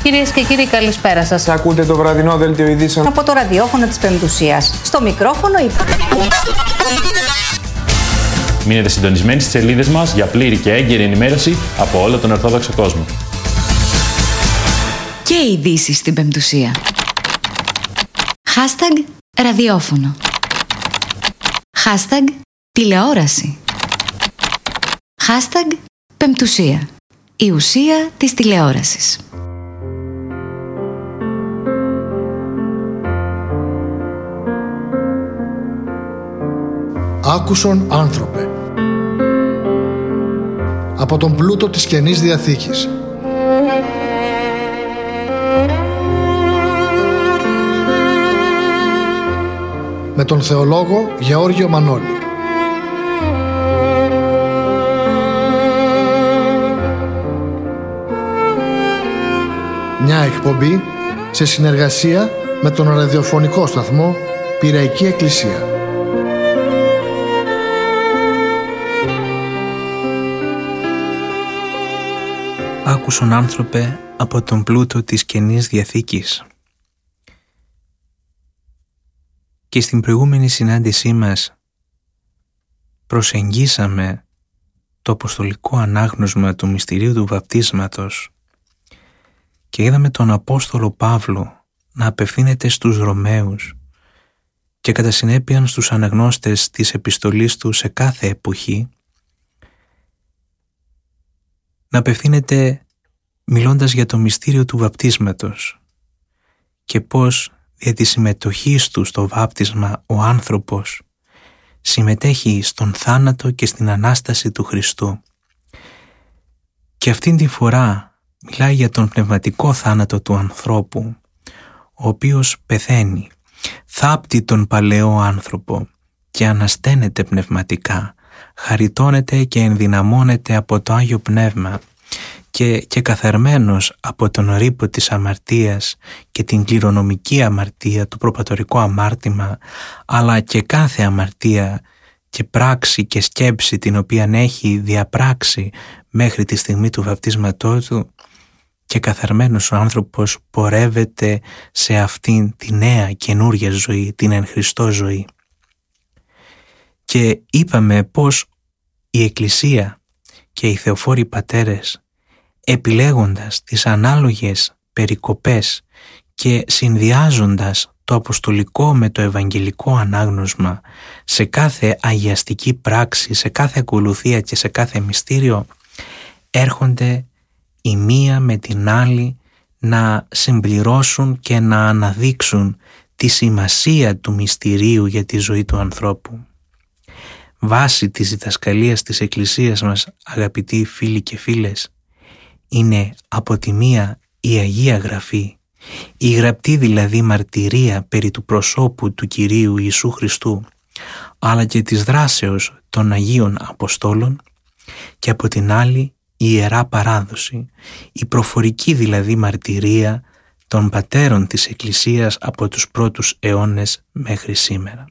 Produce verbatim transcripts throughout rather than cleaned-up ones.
Κυρίες και κύριοι, καλησπέρα σας. Ακούτε το βραδινό δελτίο ειδήσεων από το ραδιόφωνο της Πεμπτουσίας. Στο μικρόφωνο η... Μείνετε συντονισμένοι στις σελίδες μας για πλήρη και έγκαιρη ενημέρωση από όλο τον Ορθόδοξο κόσμο. Και ειδήσεις στην Πεμπτουσία. Hashtag ραδιόφωνο. Hashtag τηλεόραση. Hashtag Πεμπτουσία. Η ουσία της τηλεόρασης. Άκουσον άνθρωπε. Από τον πλούτο της Καινής Διαθήκης. Με τον θεολόγο Γεώργιο Μανώλη. Μια εκπομπή σε συνεργασία με τον ραδιοφωνικό σταθμό Πειραϊκή Εκκλησία. Άκουσον άνθρωπε από τον πλούτο της Καινής Διαθήκης. Και στην προηγούμενη συνάντησή μας προσεγγίσαμε το αποστολικό ανάγνωσμα του μυστηρίου του βαπτίσματος και είδαμε τον Απόστολο Παύλο να απευθύνεται στους Ρωμαίους και κατά συνέπεια στους αναγνώστες της επιστολής του σε κάθε εποχή, να απευθύνεται μιλώντας για το μυστήριο του βαπτίσματος και πώς δια τη συμμετοχή του στο βάπτισμα ο άνθρωπος συμμετέχει στον θάνατο και στην Ανάσταση του Χριστού. Και αυτήν τη φορά μιλάει για τον πνευματικό θάνατο του ανθρώπου, ο οποίος πεθαίνει, θάπτει τον παλαιό άνθρωπο και ανασταίνεται πνευματικά, χαριτώνεται και ενδυναμώνεται από το Άγιο Πνεύμα και, και καθαρμένος από τον ρήπο της αμαρτίας και την κληρονομική αμαρτία, το προπατορικό αμάρτημα, αλλά και κάθε αμαρτία και πράξη και σκέψη την οποία έχει διαπράξει μέχρι τη στιγμή του βαπτίσματός του, και καθαρμένος ο άνθρωπος πορεύεται σε αυτήν τη νέα καινούρια ζωή, την εν Χριστώ ζωή. Και είπαμε πως η Εκκλησία και οι θεοφόροι πατέρες, επιλέγοντας τις ανάλογες περικοπές και συνδυάζοντας το αποστολικό με το ευαγγελικό ανάγνωσμα σε κάθε αγιαστική πράξη, σε κάθε ακολουθία και σε κάθε μυστήριο, έρχονται η μία με την άλλη να συμπληρώσουν και να αναδείξουν τη σημασία του μυστηρίου για τη ζωή του ανθρώπου. Βάση της διδασκαλίας της Εκκλησίας μας, αγαπητοί φίλοι και φίλες, είναι από τη μία η Αγία Γραφή, η γραπτή δηλαδή μαρτυρία περί του προσώπου του Κυρίου Ιησού Χριστού, αλλά και της δράσεως των Αγίων Αποστόλων, και από την άλλη η Ιερά Παράδοση, η προφορική δηλαδή μαρτυρία των πατέρων της Εκκλησίας από τους πρώτους αιώνες μέχρι σήμερα.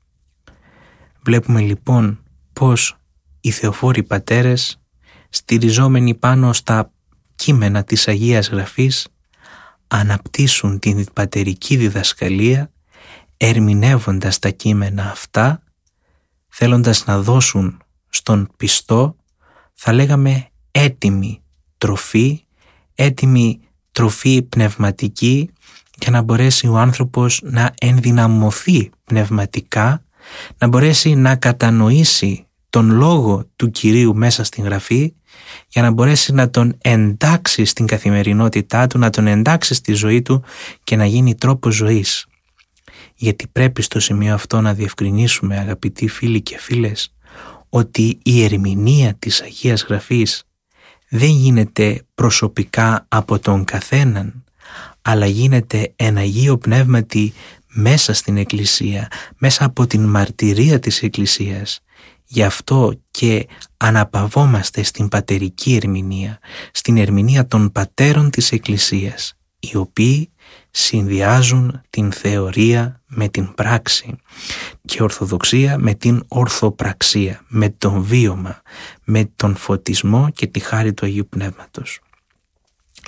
Βλέπουμε λοιπόν πως οι θεοφόροι πατέρες, στηριζόμενοι πάνω στα κείμενα της Αγίας Γραφής, αναπτύσσουν την πατερική διδασκαλία, ερμηνεύοντας τα κείμενα αυτά, θέλοντας να δώσουν στον πιστό, θα λέγαμε, έτοιμη τροφή, έτοιμη τροφή πνευματική, για να μπορέσει ο άνθρωπος να ενδυναμωθεί πνευματικά, να μπορέσει να κατανοήσει τον λόγο του Κυρίου μέσα στην Γραφή, για να μπορέσει να τον εντάξει στην καθημερινότητά του, να τον εντάξει στη ζωή του και να γίνει τρόπος ζωής. Γιατί πρέπει στο σημείο αυτό να διευκρινίσουμε, αγαπητοί φίλοι και φίλες, ότι η ερμηνεία της Αγίας Γραφής δεν γίνεται προσωπικά από τον καθέναν, αλλά γίνεται εν Αγίο Πνεύματι μέσα στην Εκκλησία, μέσα από την μαρτυρία της Εκκλησίας. Γι' αυτό και αναπαυόμαστε στην πατερική ερμηνεία, στην ερμηνεία των πατέρων της Εκκλησίας, οι οποίοι συνδυάζουν την θεωρία με την πράξη και ορθοδοξία με την ορθοπραξία, με τον βίωμα, με τον φωτισμό και τη χάρη του Αγίου Πνεύματος.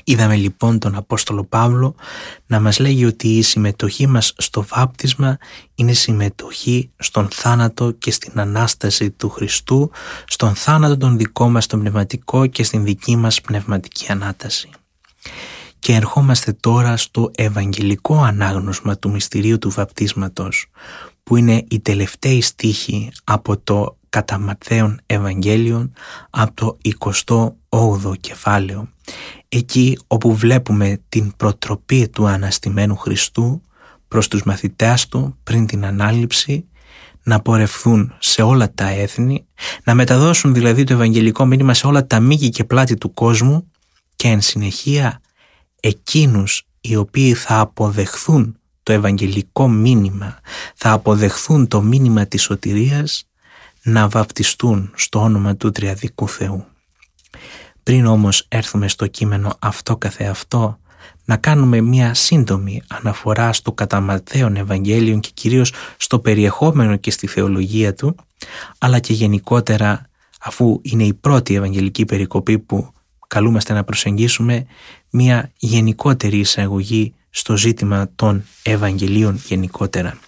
Είδαμε λοιπόν τον Απόστολο Παύλο να μας λέγει ότι η συμμετοχή μας στο βάπτισμα είναι συμμετοχή στον θάνατο και στην Ανάσταση του Χριστού, στον θάνατο τον δικό μας τον πνευματικό και στην δική μας πνευματική Ανάταση. Και ερχόμαστε τώρα στο ευαγγελικό ανάγνωσμα του μυστηρίου του βαπτίσματος, που είναι η τελευταία στίχη από το κατά Ματθαίον Ευαγγέλιον, από το εικοστό όγδοο κεφάλαιο, εκεί όπου βλέπουμε την προτροπή του αναστημένου Χριστού προς τους μαθητάς του πριν την Ανάληψη, να πορευθούν σε όλα τα έθνη, να μεταδώσουν δηλαδή το ευαγγελικό μήνυμα σε όλα τα μήκη και πλάτη του κόσμου, και εν συνεχεία εκείνους οι οποίοι θα αποδεχθούν το ευαγγελικό μήνυμα, θα αποδεχθούν το μήνυμα της σωτηρίας, να βαπτιστούν στο όνομα του Τριαδικού Θεού. Πριν όμως έρθουμε στο κείμενο αυτό καθεαυτό, να κάνουμε μια σύντομη αναφορά στο κατά Ματθαίον Ευαγγέλιον και κυρίως στο περιεχόμενο και στη θεολογία του, αλλά και γενικότερα, αφού είναι η πρώτη ευαγγελική περικοπή που καλούμαστε να προσεγγίσουμε, μια γενικότερη εισαγωγή στο ζήτημα των Ευαγγελίων γενικότερα.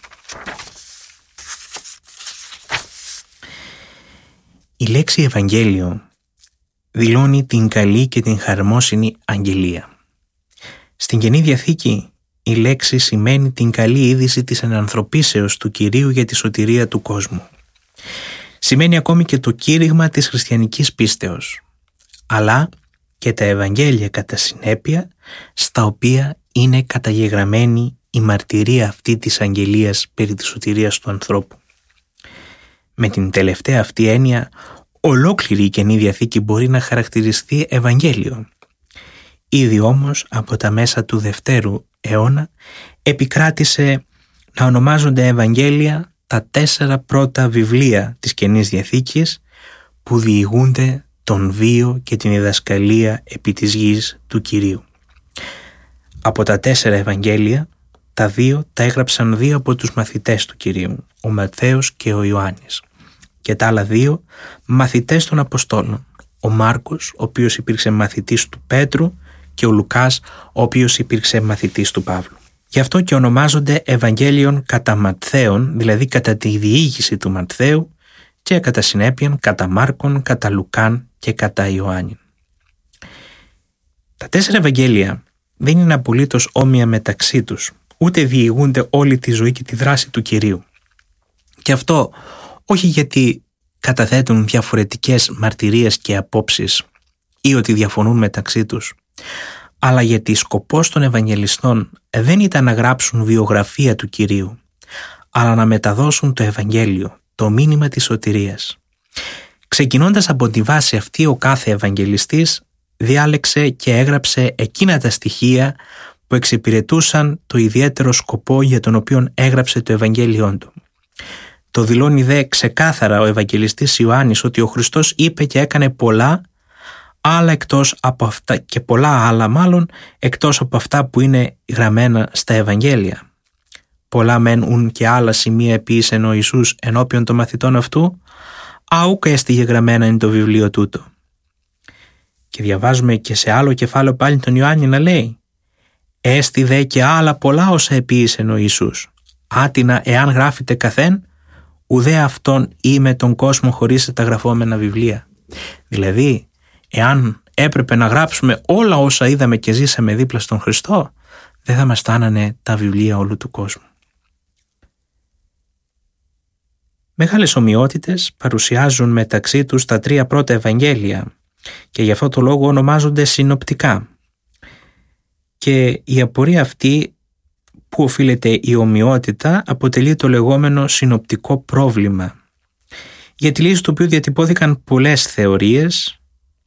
Η λέξη Ευαγγέλιο δηλώνει την καλή και την χαρμόσυνη αγγελία. Στην Καινή Διαθήκη η λέξη σημαίνει την καλή είδηση της ενανθρωπίσεως του Κυρίου για τη σωτηρία του κόσμου. Σημαίνει ακόμη και το κήρυγμα της χριστιανικής πίστεως, αλλά και τα Ευαγγέλια κατά συνέπεια, στα οποία είναι καταγεγραμμένη η μαρτυρία αυτή της αγγελίας περί της σωτηρίας του ανθρώπου. Με την τελευταία αυτή έννοια, ολόκληρη η Καινή Διαθήκη μπορεί να χαρακτηριστεί Ευαγγέλιο. Ήδη όμως από τα μέσα του Δευτέρου αιώνα επικράτησε να ονομάζονται Ευαγγέλια τα τέσσερα πρώτα βιβλία της Καινής Διαθήκης που διηγούνται τον βίο και την διδασκαλία επί της γης του Κυρίου. Από τα τέσσερα Ευαγγέλια, τα δύο τα έγραψαν δύο από τους μαθητές του Κυρίου, ο Ματθαίος και ο Ιωάννης, και τα άλλα δύο μαθητές των Αποστόλων, ο Μάρκος, ο οποίος υπήρξε μαθητής του Πέτρου, και ο Λουκάς, ο οποίος υπήρξε μαθητής του Παύλου. Γι' αυτό και ονομάζονται Ευαγγέλιον κατά Ματθαίον, δηλαδή κατά τη διήγηση του Ματθαίου, και κατά συνέπειαν κατά Μάρκον, κατά Λουκάν και κατά Ιωάννη. Τα τέσσερα Ευαγγέλια δεν είναι απολύτως όμοια μεταξύ τους, ούτε διηγούνται όλη τη ζωή και τη δράση του Κυρίου. Και αυτό όχι γιατί καταθέτουν διαφορετικές μαρτυρίες και απόψεις ή ότι διαφωνούν μεταξύ τους, αλλά γιατί σκοπός των Ευαγγελιστών δεν ήταν να γράψουν βιογραφία του Κυρίου, αλλά να μεταδώσουν το Ευαγγέλιο, το μήνυμα της σωτηρίας. Ξεκινώντας από τη βάση αυτή, ο κάθε Ευαγγελιστής διάλεξε και έγραψε εκείνα τα στοιχεία που εξυπηρετούσαν το ιδιαίτερο σκοπό για τον οποίο έγραψε το Ευαγγέλιόν του. Το δηλώνει δε ξεκάθαρα ο Ευαγγελιστής Ιωάννης ότι ο Χριστός είπε και έκανε πολλά, άλλα εκτός από αυτά, και πολλά άλλα μάλλον εκτός από αυτά που είναι γραμμένα στα Ευαγγέλια. Πολλά μεν ουν και άλλα σημεία επίησεν ο Ιησούς ενώπιον των μαθητών αυτού, αούκ έστιγε γραμμένα είναι το βιβλίο τούτο. Και διαβάζουμε και σε άλλο κεφάλαιο πάλι τον Ιωάννη να λέει: «Έστι δε και άλλα πολλά όσα επίησεν ο Ιησούς. Άτινα εάν γράφετε καθέν, ουδέ αυτόν ή με τον κόσμο χωρίς τα γραφόμενα βιβλία». Δηλαδή, εάν έπρεπε να γράψουμε όλα όσα είδαμε και ζήσαμε δίπλα στον Χριστό, δεν θα μας φτάνανε τα βιβλία όλου του κόσμου. Μεγάλες ομοιότητες παρουσιάζουν μεταξύ τους τα τρία πρώτα Ευαγγέλια και γι' αυτό το λόγο ονομάζονται συνοπτικά. Και η απορία αυτή που οφείλεται η ομοιότητα αποτελεί το λεγόμενο συνοπτικό πρόβλημα, για τη λύση του οποίου διατυπώθηκαν πολλές θεωρίες,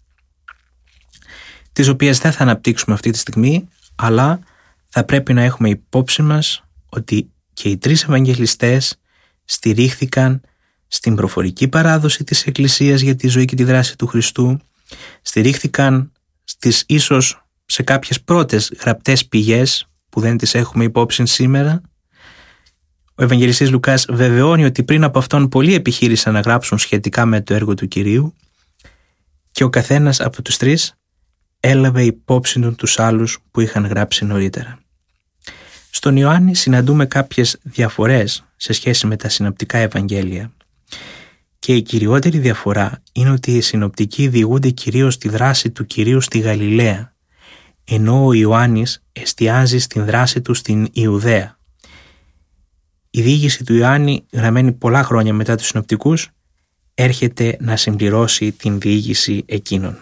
τις οποίες δεν θα αναπτύξουμε αυτή τη στιγμή, αλλά θα πρέπει να έχουμε υπόψη μας ότι και οι τρεις Ευαγγελιστές στηρίχθηκαν στην προφορική παράδοση της Εκκλησίας για τη ζωή και τη δράση του Χριστού, στηρίχθηκαν στις ίσως σε κάποιες πρώτες γραπτές πηγές που δεν τις έχουμε υπόψη σήμερα. Ο Ευαγγελιστής Λουκάς βεβαιώνει ότι πριν από αυτόν πολλοί επιχείρησαν να γράψουν σχετικά με το έργο του Κυρίου και ο καθένας από τους τρεις έλαβε υπόψη του τους άλλους που είχαν γράψει νωρίτερα. Στον Ιωάννη συναντούμε κάποιες διαφορές σε σχέση με τα συνοπτικά Ευαγγέλια. Και η κυριότερη διαφορά είναι ότι οι συνοπτικοί διηγούνται κυρίως τη δράση του Κυρίου στη Γαλιλαία, ενώ ο Ιωάννης εστιάζει στην δράση του στην Ιουδαία. Η διήγηση του Ιωάννη, γραμμένη πολλά χρόνια μετά τους συνοπτικούς, έρχεται να συμπληρώσει την διήγηση εκείνων.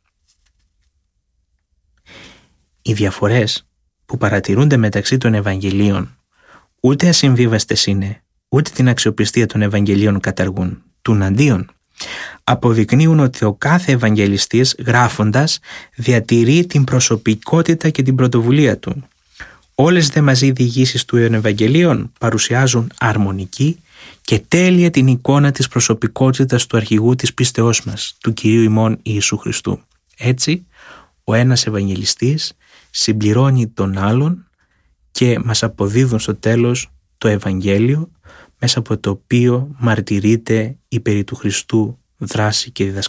Οι διαφορές που παρατηρούνται μεταξύ των Ευαγγελίων ούτε ασυμβίβαστες είναι, ούτε την αξιοπιστία των Ευαγγελίων καταργούν. Τουναντίον, αποδεικνύουν ότι ο κάθε Ευαγγελιστής γράφοντας διατηρεί την προσωπικότητα και την πρωτοβουλία του. Όλες δε μαζί οι διηγήσεις του Ευαγγελίων παρουσιάζουν αρμονική και τέλεια την εικόνα της προσωπικότητας του αρχηγού της πίστεώς μας, του Κυρίου ημών Ιησού Χριστού. Έτσι, ο ένας Ευαγγελιστής συμπληρώνει τον άλλον και μας αποδίδουν στο τέλος το Ευαγγέλιο, μέσα από το οποίο μαρτυρείται η περί του Χριστού δράση και διδασκαλία.